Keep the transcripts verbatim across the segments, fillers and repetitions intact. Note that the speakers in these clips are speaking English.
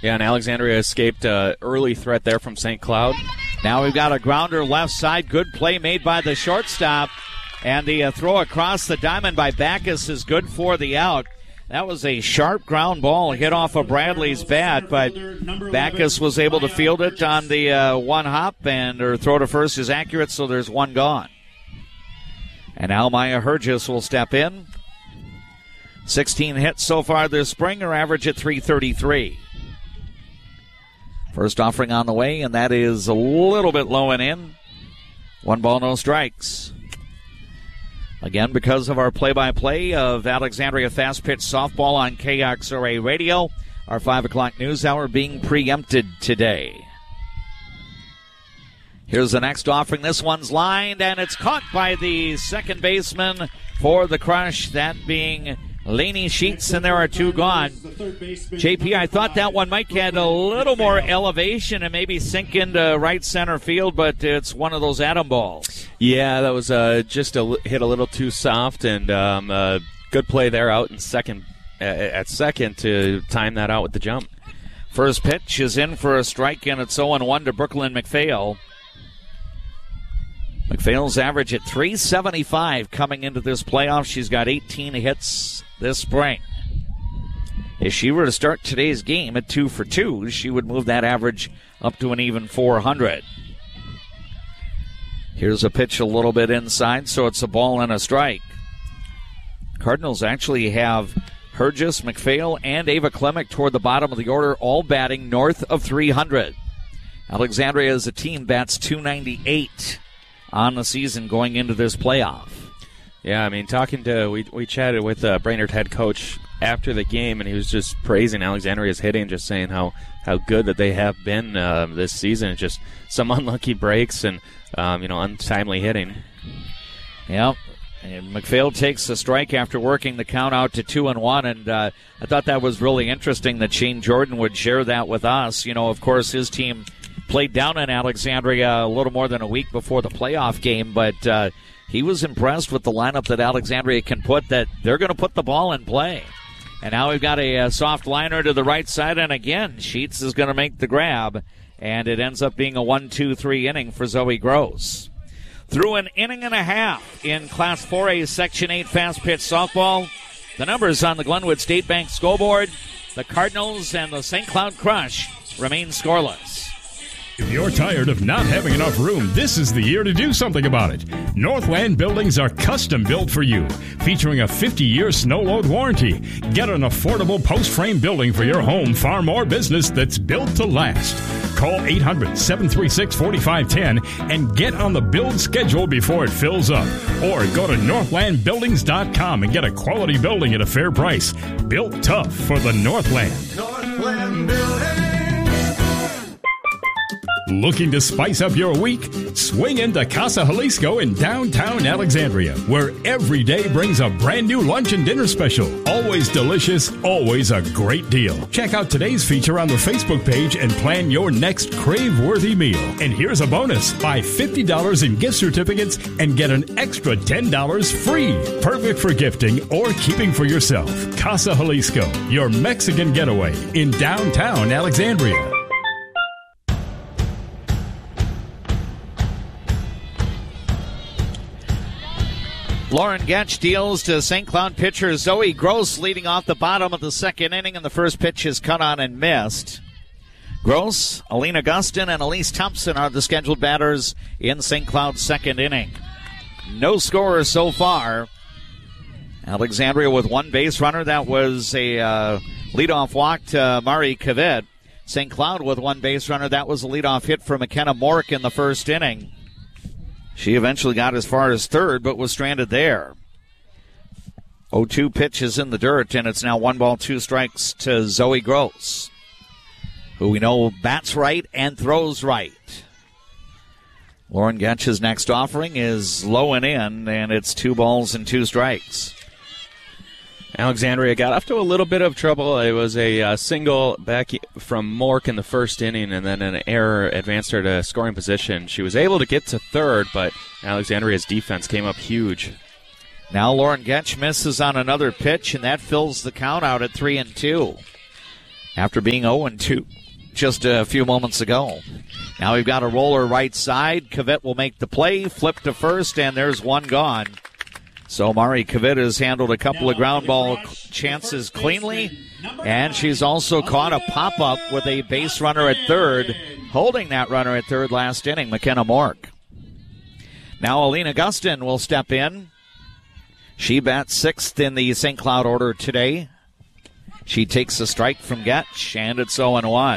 Yeah, and Alexandria escaped uh, early threat there from Saint Cloud. Now we've got a grounder left side. Good play made by the shortstop. And the uh, throw across the diamond by Backus is good for the out. That was a sharp ground ball hit off of Bradley's bat, but Backus was able to field it on the uh, one hop, and her throw to first is accurate, so there's one gone. And now Maya Hergis will step in. sixteen hits so far this spring, her average at three thirty-three. First offering on the way, and that is a little bit low and in. One ball, no strikes. Again, because of our play-by-play of Alexandria Fast Pitch Softball on K X R A Radio, our five o'clock news hour being preempted today. Here's the next offering. This one's lined, and it's caught by the second baseman for the Crush, that being Laney Sheets, and there are two gone. J P, I thought that one might get a little more elevation and maybe sink into right center field, but it's one of those atom balls. Yeah, that was uh, just a, hit a little too soft, and um, uh, good play there out in second uh, at second to time that out with the jump. First pitch is in for a strike, and it's oh and one to Brooklyn McPhail. McPhail's average at three seventy-five coming into this playoff. She's got eighteen hits this spring. If she were to start today's game at two for two, she would move that average up to an even four hundred. Here's a pitch a little bit inside, so it's a ball and a strike. Cardinals actually have Hergis, McPhail, and Ava Klemick toward the bottom of the order, all batting north of three hundred. Alexandria as a team bats two ninety-eight on the season going into this playoff. Yeah, I mean, talking to, we we chatted with uh, Brainerd head coach after the game, and he was just praising Alexandria's hitting, just saying how, how good that they have been uh, this season. Just some unlucky breaks and, um, you know, untimely hitting. Yep. And McPhail takes the strike after working the count out to two and one, and uh, I thought that was really interesting that Shane Jordan would share that with us. You know, of course, his team played down in Alexandria a little more than a week before the playoff game, but uh, he was impressed with the lineup that Alexandria can put, that they're going to put the ball in play. And now we've got a, a soft liner to the right side, and again, Sheets is going to make the grab, and it ends up being a one two three inning for Zoe Gross. Through an inning and a half in Class four A Section eight Fast Pitch Softball, the numbers on the Glenwood State Bank scoreboard, the Cardinals and the Saint Cloud Crush remain scoreless. If you're tired of not having enough room, this is the year to do something about it. Northland Buildings are custom built for you, featuring a fifty-year snow load warranty. Get an affordable post-frame building for your home, farm, or business that's built to last. Call eight hundred, seven three six, four five one zero and get on the build schedule before it fills up. Or go to northland buildings dot com and get a quality building at a fair price. Built tough for the Northland. Northland Building. Looking to spice up your week? Swing into Casa Jalisco in downtown Alexandria, where every day brings a brand new lunch and dinner special. Always delicious, always a great deal. Check out today's feature on the Facebook page and plan your next crave-worthy meal. And here's a bonus. Buy fifty dollars in gift certificates and get an extra ten dollars free. Perfect for gifting or keeping for yourself. Casa Jalisco, your Mexican getaway in downtown Alexandria. Lauren Getch deals to Saint Cloud pitcher Zoe Gross, leading off the bottom of the second inning, and the first pitch is cut on and missed. Gross, Alina Gustin, and Elise Thompson are the scheduled batters in Saint Cloud's second inning. No scorer so far. Alexandria with one base runner. That was a uh, leadoff walk to Mari Kaved. Saint Cloud with one base runner. That was a leadoff hit for McKenna Mork in the first inning. She eventually got as far as third, but was stranded there. oh two pitch is in the dirt, and it's now one ball, two strikes to Zoe Gross, who we know bats right and throws right. Lauren Getch's next offering is low and in, and it's two balls and two strikes. Alexandria got off to a little bit of trouble. It was a uh, single back from Mork in the first inning, and then an error advanced her to scoring position. She was able to get to third, but Alexandria's defense came up huge. Now Lauren Getch misses on another pitch, and that fills the count out at three and two. after being oh and two just a few moments ago. Now we've got a roller right side. Kvitt will make the play, flip to first, and there's one gone. So Mari Kvitt has handled a couple of ground ball chances cleanly, and she's also caught a pop-up with a base runner at third, holding that runner at third last inning, McKenna Mork. Now Alina Gustin will step in. She bats sixth in the Saint Cloud order today. She takes a strike from Getch, and it's oh and one.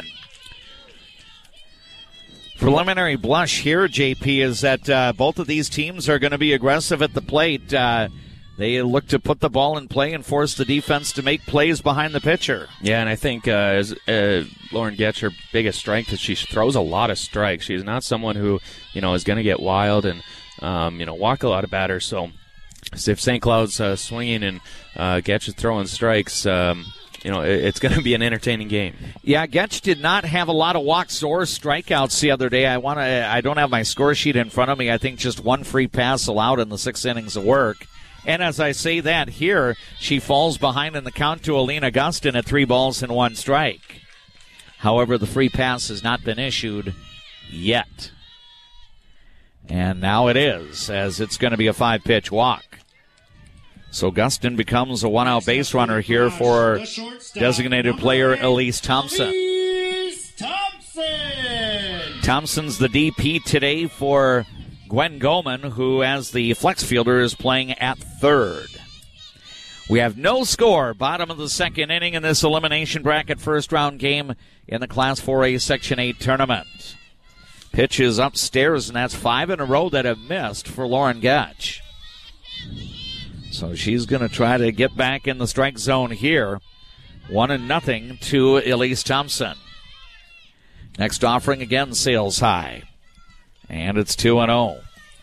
Preliminary blush here, J P, is that uh, both of these teams are going to be aggressive at the plate. Uh, they look to put the ball in play and force the defense to make plays behind the pitcher. Yeah, and I think uh, as, uh, Lauren Getch, her biggest strength is she throws a lot of strikes. She's not someone who, you know, is going to get wild and, um, you know, walk a lot of batters. So if Saint Cloud's uh, swinging and uh, Getch is throwing strikes, um, you know, it's going to be an entertaining game. Yeah, Getch did not have a lot of walks or strikeouts the other day. I want to. I don't have my score sheet in front of me. I think just one free pass allowed in the six innings of work. And as I say that here, she falls behind in the count to Alina Gustin at three balls and one strike. However, the free pass has not been issued yet. And now it is, as it's going to be a five-pitch walk. So Gustin becomes a one-out base runner here for designated player Elise Thompson. Elise Thompson. Thompson's the D P today for Gwen Goman, who as the flex fielder is playing at third. We have no score, bottom of the second inning in this elimination bracket first round game in the Class four A Section eight tournament. Pitch is upstairs, and that's five in a row that have missed for Lauren Getch. So she's going to try to get back in the strike zone here. One and nothing to Elise Thompson. Next offering again sails high. And it's two and oh.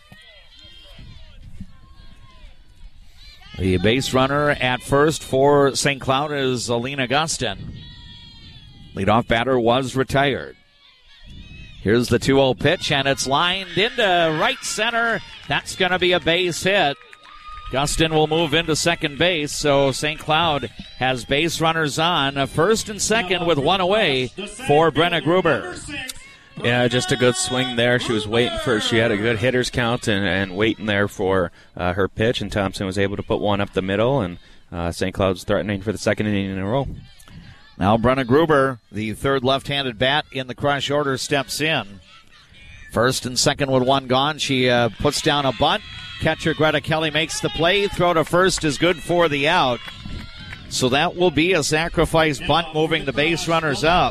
The base runner at first for Saint Cloud is Alina Gustin. Leadoff batter was retired. Here's the two oh pitch, and it's lined into right center. That's going to be a base hit. Gustin will move into second base, so Saint Cloud has base runners on, first and second with one away for Brenna Gruber. Yeah, just a good swing there. She was waiting for, she had a good hitter's count and, and waiting there for uh, her pitch, and Thompson was able to put one up the middle, and uh, Saint Cloud's threatening for the second inning in a row. Now Brenna Gruber, the third left-handed bat in the crush order, steps in. First and second with one gone, she uh, puts down a bunt. Catcher Greta Kelly makes the play. Throw to first is good for the out. So that will be a sacrifice bunt, moving the base runners up.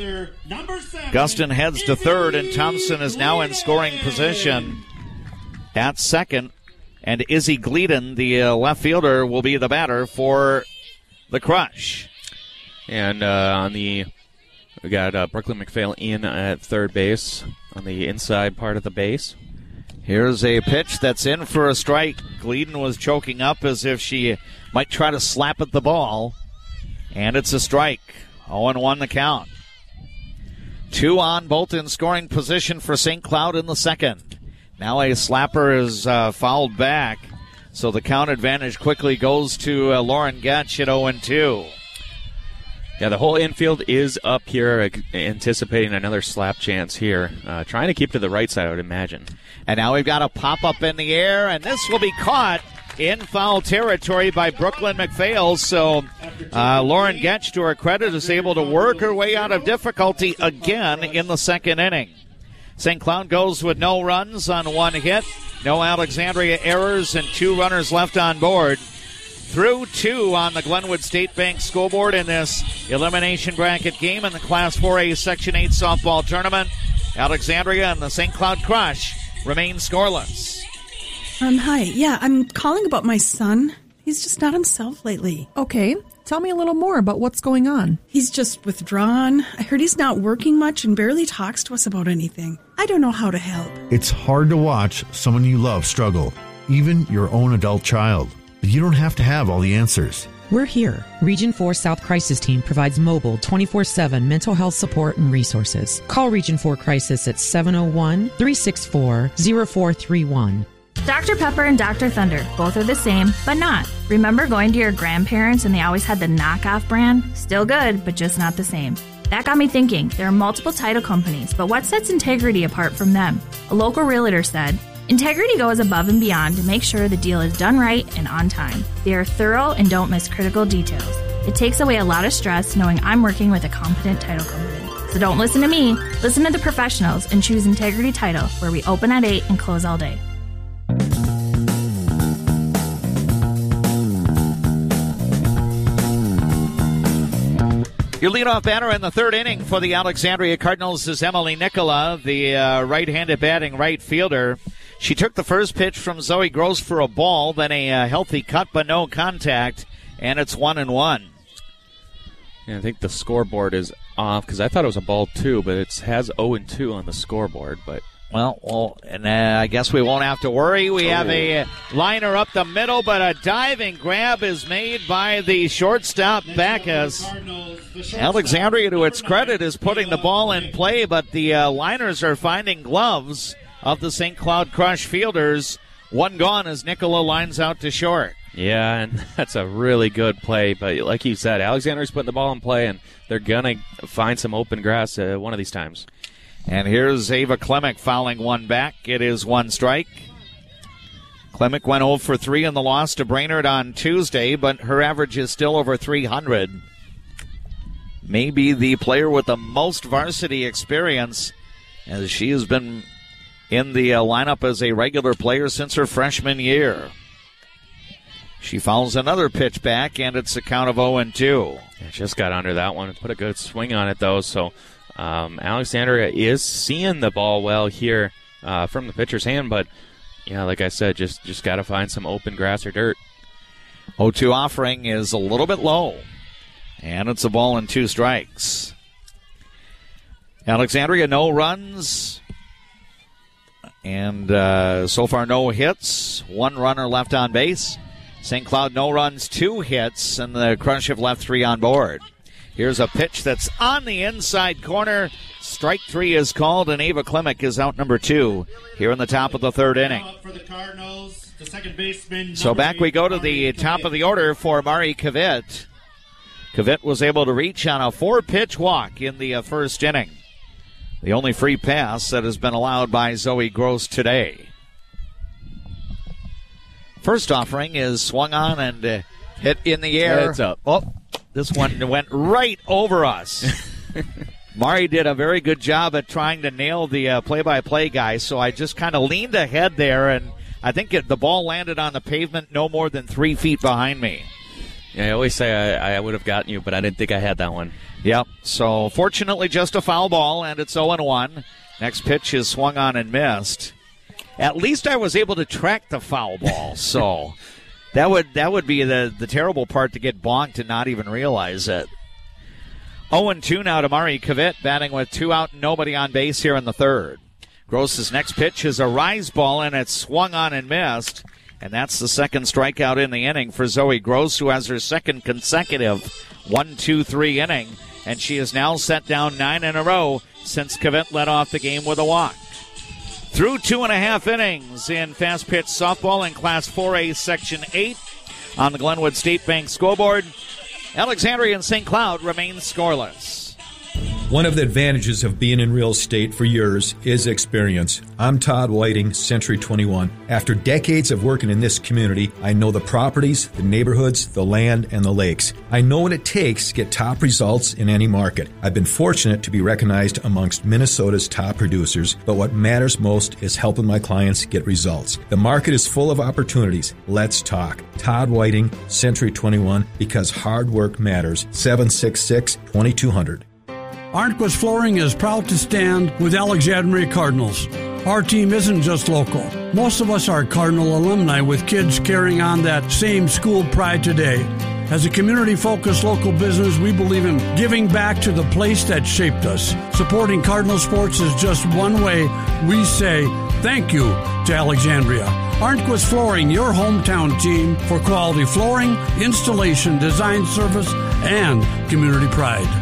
Gustin heads to third, and Thompson is now in scoring position at second. And Izzy Gleedon, the uh, left fielder, will be the batter for the Crush. And uh, on the, we got uh, Brooklyn McPhail in at third base on the inside part of the base. Here's a pitch that's in for a strike. Gleedon was choking up as if she might try to slap at the ball. And it's a strike. oh and one the count. Two on, both in scoring position for Saint Cloud in the second. Now a slapper is uh, fouled back. So the count advantage quickly goes to uh, Lauren Getch at oh and two. Yeah, the whole infield is up here, anticipating another slap chance here. Uh, trying to keep to the right side, I would imagine. And now we've got a pop-up in the air, and this will be caught in foul territory by Brooklyn McPhail. So uh, Lauren Getch, to her credit, is able to work her way out of difficulty again in the second inning. Saint Cloud goes with no runs on one hit, no Alexandria errors, and two runners left on board. Through two on the Glenwood State Bank scoreboard in this elimination bracket game in the Class four A Section eight softball tournament. Alexandria and the Saint Cloud Crush remain scoreless. Um, hi. Yeah, I'm calling about my son. He's just not himself lately. Okay. Tell me a little more about what's going on. He's just withdrawn. I heard he's not working much and barely talks to us about anything. I don't know how to help. It's hard to watch someone you love struggle, even your own adult child. But you don't have to have all the answers. We're here. Region four South Crisis Team provides mobile twenty-four seven mental health support and resources. Call Region four Crisis at seven oh one, three six four, oh four three one. Doctor Pepper and Doctor Thunder, both are the same, but not. Remember going to your grandparents and they always had the knockoff brand? Still good, but just not the same. That got me thinking, there are multiple title companies, but what sets Integrity apart from them? A local realtor said, Integrity goes above and beyond to make sure the deal is done right and on time. They are thorough and don't miss critical details. It takes away a lot of stress knowing I'm working with a competent title company. So don't listen to me, listen to the professionals and choose Integrity Title, where we open at eight and close all day. Your leadoff batter in the third inning for the Alexandria Cardinals is Emily Nicola, the uh, right-handed batting right fielder. She took the first pitch from Zoe Gross for a ball, then a uh, healthy cut but no contact, and it's one and one. Yeah, I think the scoreboard is off because I thought it was a ball two, but it has oh and two on the scoreboard. But Well, well, and uh, I guess we won't have to worry. We have a liner up the middle, but a diving grab is made by the shortstop Backus. Alexandria, to its credit, is putting the ball in play, but the uh, liners are finding gloves of the Saint Cloud Crush fielders. One gone as Nicola lines out to short. Yeah, and that's a really good play. But like you said, Alexandria's putting the ball in play, and they're going to find some open grass uh, one of these times. And here's Ava Klemick fouling one back. It is one strike. Klemick went oh for three in the loss to Brainerd on Tuesday, but her average is still over three hundred. Maybe the player with the most varsity experience, as she has been in the uh, lineup as a regular player since her freshman year. She fouls another pitch back, and it's a count of oh and two. Yeah, just got under that one. Put a good swing on it, though, so um, Alexandria is seeing the ball well here uh, from the pitcher's hand, but, yeah, like I said, just, just got to find some open grass or dirt. oh two offering is a little bit low, and it's a ball and two strikes. Alexandria, no runs, and uh, so far no hits. One runner left on base. Saint Cloud, no runs, two hits, and the Crush have left three on board. Here's a pitch that's on the inside corner. Strike three is called, and Ava Klemick is out number two here in the top of the third inning. For the Cardinals, the second baseman, so back we go to the Kavit. top of the order for Mari Kavit. Kavit was able to reach on a four-pitch walk in the uh, first inning. The only free pass that has been allowed by Zoe Gross today. First offering is swung on and uh, hit in the air. It's up. Oh, this one went right over us. Mari did a very good job at trying to nail the uh, play-by-play guy, so I just kind of leaned ahead there, and I think it, the ball landed on the pavement no more than three feet behind me. Yeah, I always say I, I would have gotten you, but I didn't think I had that one. Yep, so fortunately just a foul ball, and it's oh and one. Next pitch is swung on and missed. At least I was able to track the foul ball, so that would that would be the, the terrible part, to get bonked and not even realize it. oh and two now to Mari Kavit, batting with two out and nobody on base here in the third. Gross's next pitch is a rise ball, and it's swung on and missed. And that's the second strikeout in the inning for Zoe Gross, who has her second consecutive one two three inning. And she has now set down nine in a row since Kavit led off the game with a walk. Through two and a half innings in fast pitch softball in Class four A Section eight on the Glenwood State Bank scoreboard, Alexandria and Saint Cloud remain scoreless. One of the advantages of being in real estate for years is experience. I'm Todd Whiting, Century twenty-one. After decades of working in this community, I know the properties, the neighborhoods, the land, and the lakes. I know what it takes to get top results in any market. I've been fortunate to be recognized amongst Minnesota's top producers, but what matters most is helping my clients get results. The market is full of opportunities. Let's talk. Todd Whiting, Century twenty-one, because hard work matters. seven six six, two two zero zero. Arnquist Flooring is proud to stand with Alexandria Cardinals. Our team isn't just local. Most of us are Cardinal alumni with kids carrying on that same school pride today. As a community-focused local business, we believe in giving back to the place that shaped us. Supporting Cardinal sports is just one way we say thank you to Alexandria. Arnquist Flooring, your hometown team for quality flooring, installation, design service, and community pride.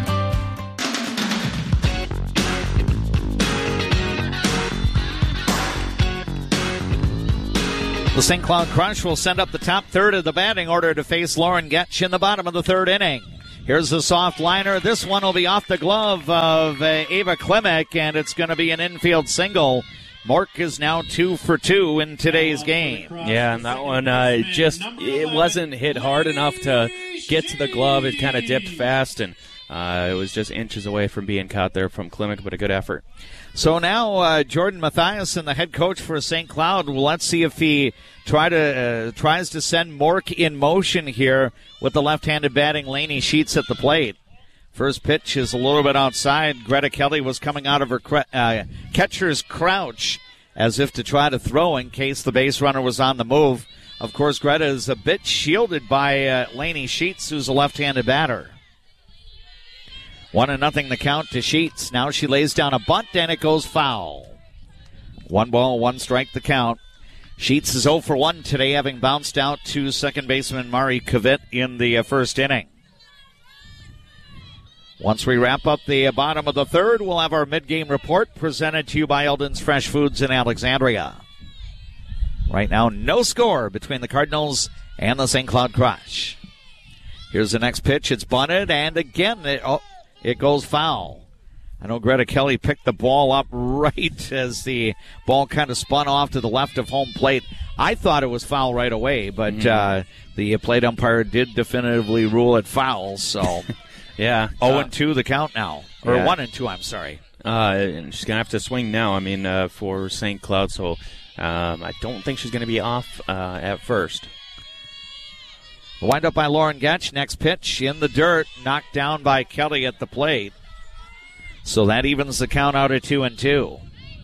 The Saint Cloud Crush will send up the top third of the batting order to face Lauren Getch in the bottom of the third inning. Here's the soft liner. This one will be off the glove of uh, Ava Klimek, and it's going to be an infield single. Mork is now two for two in today's game. Yeah, and that one uh, just, it wasn't hit hard enough to get to the glove. It kind of dipped fast, and uh, it was just inches away from being caught there from Klimek, but a good effort. So now uh, Jordan Mathiasen, the head coach for Saint Cloud, well, let's see if he try to uh, tries to send Mork in motion here with the left-handed batting Lainey Sheets at the plate. First pitch is a little bit outside. Greta Kelly was coming out of her cre- uh, catcher's crouch as if to try to throw in case the base runner was on the move. Of course, Greta is a bit shielded by uh, Lainey Sheets, who's a left-handed batter. One and nothing the count to Sheets. Now she lays down a bunt, and it goes foul. One ball, one strike the count. Sheets is oh for one today, having bounced out to second baseman Mari Kavit in the uh, first inning. Once we wrap up the uh, bottom of the third, we'll have our mid-game report presented to you by Eldon's Fresh Foods in Alexandria. Right now, no score between the Cardinals and the Saint Cloud Crush. Here's the next pitch. It's bunted, and again, it, oh, it goes foul. I know Greta Kelly picked the ball up right as the ball kind of spun off to the left of home plate. I thought it was foul right away, but mm. uh, the plate umpire did definitively rule it foul. So, yeah, oh uh, and two the count now, or yeah. one and two. I'm sorry. Uh, and she's gonna have to swing now. I mean, uh, for Saint Cloud, so um, I don't think she's gonna be off uh, at first. Wind up by Lauren Getch. Next pitch in the dirt, knocked down by Kelly at the plate. So that evens the count out at two and two.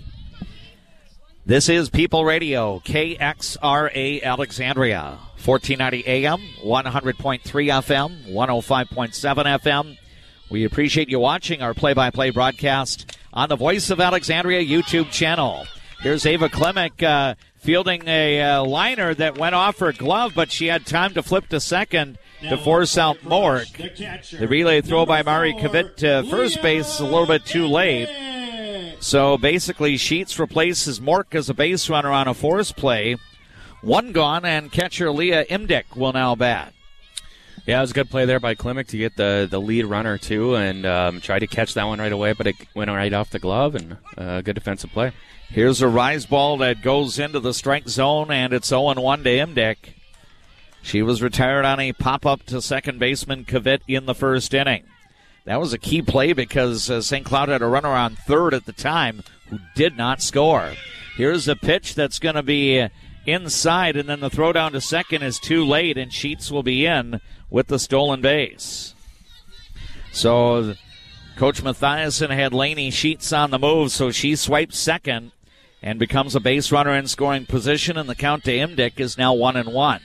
This is People Radio, K X R A Alexandria, fourteen ninety A M, one hundred point three F M, one oh five point seven F M. We appreciate you watching our play-by-play broadcast on the Voice of Alexandria YouTube channel. Here's Ava Klimek uh, fielding a uh, liner that went off her glove, but she had time to flip to second to force out Mork. The relay throw by Mari Kavit to first base is a little bit too late. So basically, Sheets replaces Mork as a base runner on a force play. One gone, and catcher Leah Imdick will now bat. Yeah, it was a good play there by Klimek to get the, the lead runner, too, and um, tried to catch that one right away, but it went right off the glove, and a uh, good defensive play. Here's a rise ball that goes into the strike zone, and it's oh and one to Imdick. She was retired on a pop-up to second baseman Kavit in the first inning. That was a key play because uh, Saint Cloud had a runner on third at the time who did not score. Here's a pitch that's going to be inside, and then the throw down to second is too late, and Sheets will be in with the stolen base. So Coach Mathiasen had Lainey Sheets on the move, so she swipes second and becomes a base runner in scoring position, and the count to Imdick is now one and one.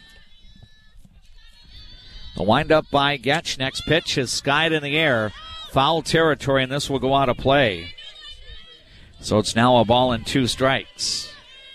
The windup by Getch. Next pitch is skied in the air. Foul territory, and this will go out of play. So it's now a ball and two strikes.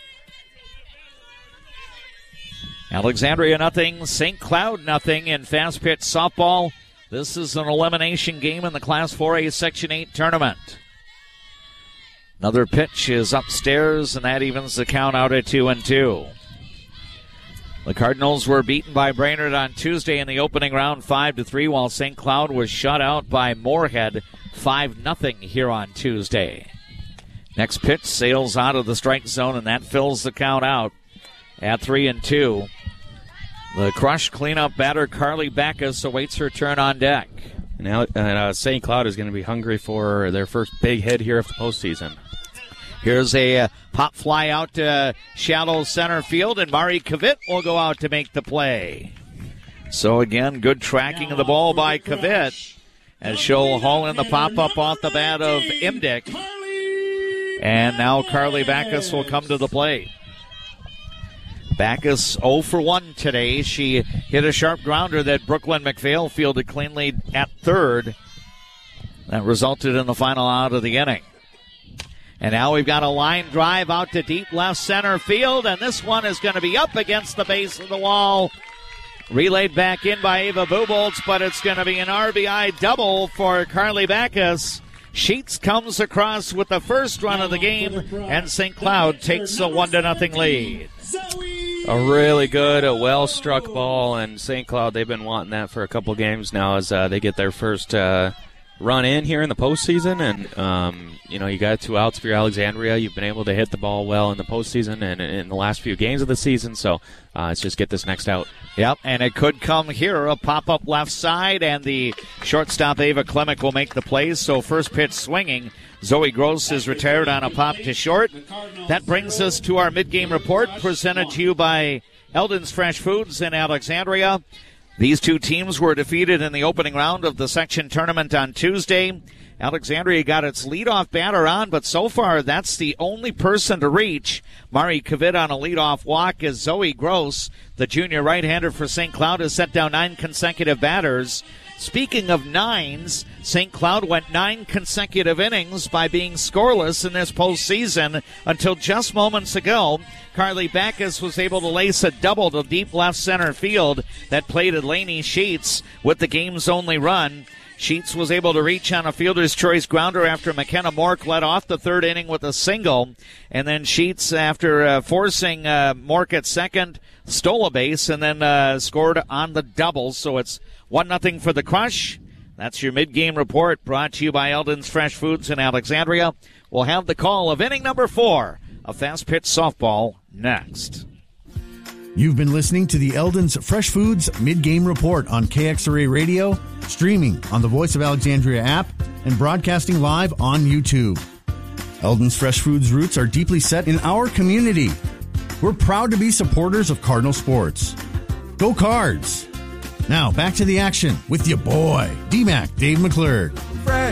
Alexandria nothing, Saint Cloud nothing in fast pitch softball. This is an elimination game in the Class four A Section eight tournament. Another pitch is upstairs, and that evens the count out at two and two. The Cardinals were beaten by Brainerd on Tuesday in the opening round five to three, while Saint Cloud was shut out by Moorhead five nothing here on Tuesday. Next pitch sails out of the strike zone, and that fills the count out at three and two. The Crush cleanup batter Carly Backus awaits her turn on deck. Now uh, Saint Cloud is going to be hungry for their first big hit here of the postseason. Here's a uh, pop fly out to shallow center field, and Mari Kavit will go out to make the play. So again, good tracking of the ball by Kavit as she'll haul in the pop-up off the bat of Imdick. And now Carly Backus will come to the plate. Backus oh for one today. She hit a sharp grounder that Brooklyn McPhail fielded cleanly at third. That resulted in the final out of the inning. And now we've got a line drive out to deep left center field, and this one is going to be up against the base of the wall. Relayed back in by Ava Buboltz, but it's going to be an R B I double for Carly Backus. Sheets comes across with the first run of the game, and Saint Cloud takes a one to nothing lead. a really good, a well-struck ball, and Saint Cloud, they've been wanting that for a couple games now as uh, they get their first uh, run in here in the postseason. And, um, you know, you got two outs for your Alexandria. You've been able to hit the ball well in the postseason and in the last few games of the season, so uh, let's just get this next out. Yep, and it could come here, a pop-up left side, and the shortstop Ava Klemick will make the plays. So first pitch swinging, Zoe Gross is retired on a pop to short. That brings us to our mid-game report, presented to you by Eldon's Fresh Foods in Alexandria. These two teams were defeated in the opening round of the section tournament on Tuesday. Alexandria got its leadoff batter on, but so far that's the only person to reach. Mari Kavit on a leadoff walk as Zoe Gross, the junior right-hander for Saint Cloud, has set down nine consecutive batters. Speaking of nines, Saint Cloud went nine consecutive innings by being scoreless in this postseason until just moments ago. Carly Backus was able to lace a double to deep left center field that plated Lainey Sheets with the game's only run. Sheets was able to reach on a fielder's choice grounder after McKenna Mork led off the third inning with a single. And then Sheets, after uh, forcing uh, Mork at second, stole a base and then uh, scored on the double. So it's one nothing for the Crush. That's your mid-game report brought to you by Eldon's Fresh Foods in Alexandria. We'll have the call of inning number four of fast pitch softball next. You've been listening to the Eldon's Fresh Foods mid-game report on K X R A Radio, streaming on the Voice of Alexandria app, and broadcasting live on YouTube. Eldon's Fresh Foods roots are deeply set in our community. We're proud to be supporters of Cardinal sports. Go Cards! Now back to the action with your boy, D-Mac Dave McClurg.